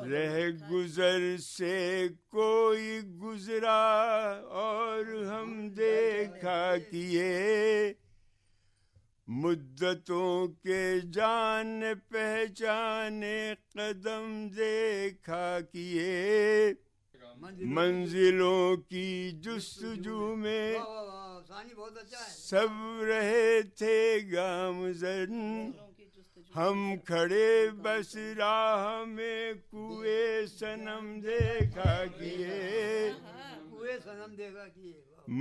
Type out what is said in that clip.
रह गुजर से कोई गुजरा और हम देखा किए, मुद्दतों के जान पहचाने कदम देखा किए, मंजिलों की जुस्तजू में सब रहे थे गामज़न, हम खड़े बस राह में कुए सनम देखा किए,